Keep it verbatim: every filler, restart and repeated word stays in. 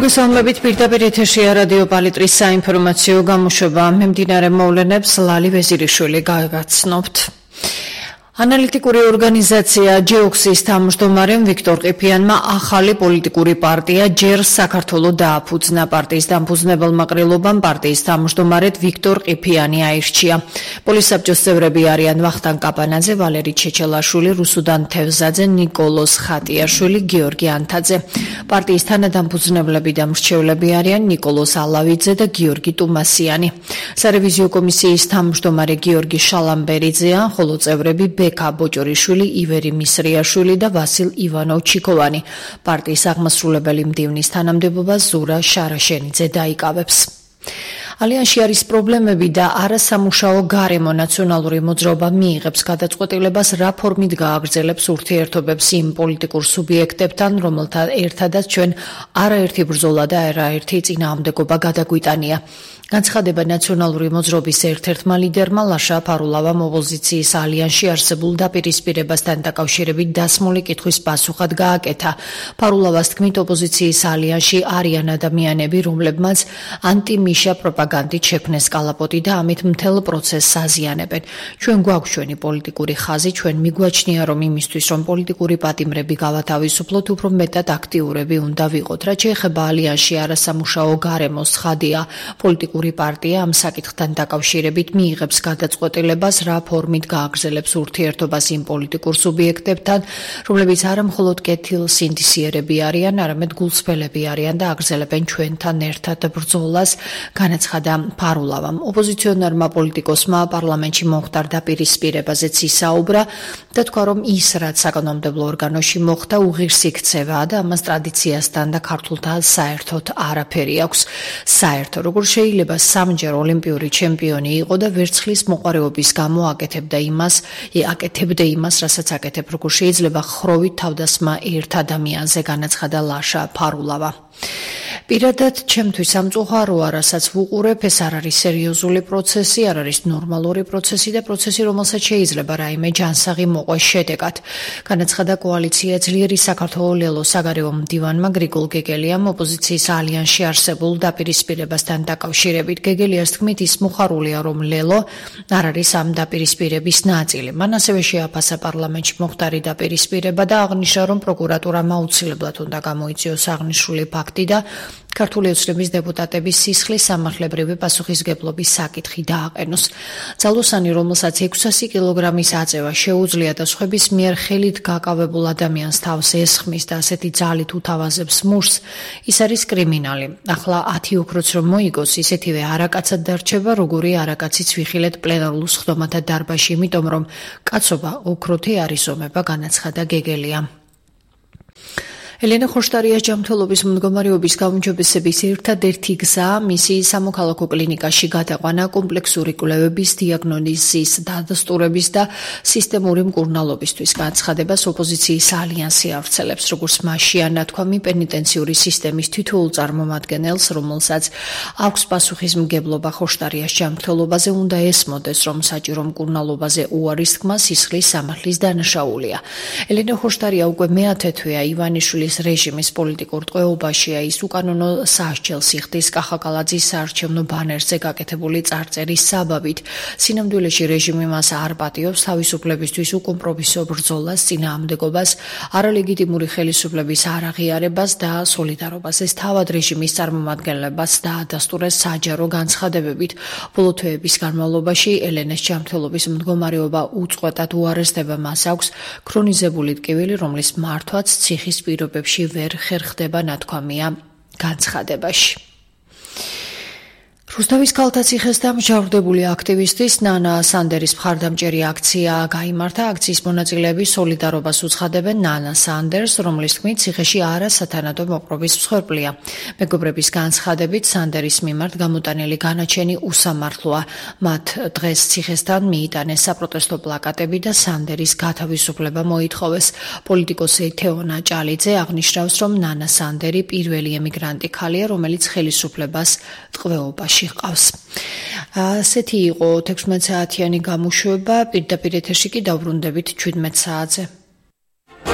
მოგესალმებით პირდაპირ ეთერში რადიო პალიტრის საინფორმაციო გამოშვება. მიმდინარე მოვლენებს ლალი ვეზირიშვილი გავაცნობთ. ანალიტიკური ორგანიზაცია ჯეოქსის თავმჯდომარემ ვიქტორ ყიფიანმა ახალი პოლიტიკური პარტია ჯერ საქართველოს დააფუძნა. პარტიის დამფუძნებელმა ყრილობამ პარტიის თავმჯდომარედ ვიქტორ ყიფიანი აირჩია. პოლისაბჭოს წევრები არიან ვახტანგ კაპანაძე, ვალერი ჩეჩელაშვილი, რუსუდან თევზაძე, ნიკოლოზ ხატიაშვილი, გიორგი ანთაძე. პარტიის თანადამფუძნებლები და მრჩევლები არიან ნიკოლოზ ალავიძე და გიორგი ტუმასიანი. სარევიზიო კომისიის თავმჯდომარე გიორგი შალამბერიძეა, ხოლო წევრები ბექა ბოჭორიშვილი, ივერი მისრიაშვილი და ვასილ ივანოვ-ჩიქოვანი. პარტიის აღმასრულებელი მდივნის თანამდებობას ზურა შარაშენიძე დაიკავებს. ალიანსში არის პრობლემები და არასამუშაო გარემო. ნაციონალური მოძრაობა მიიღებს გადაწყვეტილებას რა ფორმით გააგრძელებს ურთიერთობებს იმ პოლიტიკურ სუბიექტებთან, რომელთა ერთადაც ჩვენ არაერთი ბრძოლა და არაერთი წინააღმდეგობა გადაგვიტანია. განცხადება ნაციონალური მოძრაობის ერთ-ერთმა ლიდერმა ლაშა ფარულავამ ოპოზიციის ალიანსში არსებულ დაპირისპირებასთან დაკავშირებით დასმული კითხვის პასუხად გააკეთა. ფარულავას თქმით, ოპოზიციის ალიანსში არიან ადამიანები, რომლებმაც ანტიმიშა პროპაგანდით შექმნეს კალაპოტი და ამით მთელ პროცესს აზიანებენ. ჩვენ გვაქვს ჩვენი პოლიტიკური ხაზი, ჩვენ მიგვაჩნია, რომ იმისთვის, რომ პოლიტიკური პატიმრები გავათავისუფლოთ, უფრო მეტად აქტიურები უნდა ვიყოთ. რაც შეეხება ალიანსში არასამუშაო გარემოს, ცხადია, პოლიტიკური პარტია ამ საკითხთან დაკავშირებით მიიღებს გადაწყვეტილებას, რა ფორმით გააგრძელებს ურთიერთობას იმ პოლიტიკურ სუბიექტებთან, რომლებიც არა მხოლოდ კეთილსინდისიერები არიან, არამედ გულსხმელები არიან და აგრძელებენ ჩვენთან ერთად ბრძოლას, განაცხადა ფარულავამ. ოპოზიციონერმა პოლიტიკოსმა პარლამენტში მომხდარ დაპირისპირებაზეც ისაუბრა და თქვა, რომ ის, რაც საკანონმდებლო ორგანოში მოხდა, უღირსი ქცევაა და ამას ტრადიციასთან და ქართულთან საერთოდ არაფერი აქვს. საერთო, როგორ შეიძლება სამჯერ ოლიმპიური ჩემპიონი იყო და ვერცხლის მოყვარეობის გამო აკეთებდა იმას, აკეთებდა იმას, რასაც აკეთებ, როგორ შეიძლება ხროვით თავდასხმა ერთ ადამიანზე, განაცხადა ლაშა ფარულავა. პირადად ჩემთვის სამწუხაროა, რასაც ვუყურებ, ეს არ არის სერიოზული პროცესი, არ არის ნორმალური პროცესი და პროცესი, რომელსაც შეიძლება რაიმე ჯანსაღი მოყვეს შედეგად. განაცხადა კოალიცია ძლიერი საქართველოს ლელო საგარეო მდივანმა გრიგოლ გეგელიამ ოპოზიციის ალიანსში არსებულ დაპირისპირებასთან დაკავშირებით. გეგელიას თქმით, ის მოხარულია, რომ ლელო არ არის ამ დაპირისპირების ნაწილი. მან ასევე შეაფასა პარლამენტში მომხდარი დაპირისპირება და აღნიშნა, რომ პროკურატურამ აუცილებლად უნდა გამოიწვიოს აღნიშნული ფაქტი და ქართული ოცნების დეპუტატების სისხლის სამართლებრივი პასუხისმგებლობის საკითხი დააყენოს. ძალოსანი, რომელსაც ექვსასი კილოგრამის აწევა შეუძლია და სხვების მიერ ხელით გაკავებულ ადამიანს თავს ესხმის და ასეთი ძალით უთავაზებს მურს, ის არის კრიმინალი. ახლა ათი ოქროც რომ მოიგოს, ისეთივე არაკაცად დარჩება, როგორი არაკაციც ვიხილეთ პლენარულ სხდომათა დარბაზში, იმიტომ რომ კაცობა ოქროთი არის ომება, განაცხადა გეგელია. ელენე ხოშტარიას ჯანმრთელობის მდგომარეობის გაუმჯობესების ერთადერთი გზა მისი სამოქალაქო კლინიკაში გადაყვანა კომპლექსური კვლევების, დიაგნოზის, დადასტურების და სისტემური მკურნალობისთვის. განცხადებას ოპოზიციის ალიანსი ავრცელებს, როგორც მასშია ნათქვამი პენიტენციური სისტემის თითოეულ წარმომადგენელს, რომელსაც აქვს პასუხისმგებლობა ხოშტარიას ჯანმრთელობაზე, უნდა ესმოდეს, რომ საჭირო მკურნალობაზე უარის თქმა სისხლის სამართლის დანაშაულია. ელენე ხოშტარია უკვე მეათე თვეა ივანიშვილის რეჟიმის პოლიტიკურ ტყვეობაშია. ის უკანონო სასჯელს იხდის კახაკალაძის საარჩევნო ბანერზე გაკეთებული წარწერის საბაბით. სინამდვილეში რეჟიმი მას არ პატიობს თავისუფლებისთვის უკომპრომისო ბრძოლას, წინააღმდეგობას, არალეგიტიმური ხელისუფლების არაღიარებას და სოლიდარობას. ეს თავად რეჟიმის წარმომადგენლებას დაადასტურეს საჯარო განცხადებებით. ბოლო თვეების განმავლობაში ელენეს ჯანმრთელობის მდგომარეობა უწყვეტად უარესდება. მას აქვს ქრონიზებული ტკივილი, რომლის მართვაც ციხის პირობებში ვერ ხერხდება, ნათქვამია განცხადებაში. რუსთავის ქალთა ციხესთან მსჯავრდებული აქტივისტის ნანა სანდერის მხარდამჭერი აქცია გაიმართა. აქციის მონაწილეები სოლიდარობას უცხადებენ ნანა სანდერს, რომლის თქმით ციხეში არასათანადო მოპყრობის მსხვერპლია. მეგობრების განცხადებით, სანდერის მიმართ გამოტანილი განაჩენი უსამართლოა. მათ დღეს ციხესთან მიიტანეს საპროტესტო პლაკატები და სანდერის გათავისუფლება მოითხოვეს. პოლიტიკოსი თეონა ჭალიძე აღნიშნავს, რომ ნანა სანდერი პირველი ემიგრანტი ქალია, რომელიც ხელისუფლებას ტყვეობაში ყავს. ასეთი იყო თექვსმეტ საათიანი გამოშვება, პირდაპირ ეთერში კი დავბრუნდებით ჩვიდმეტ საათზე.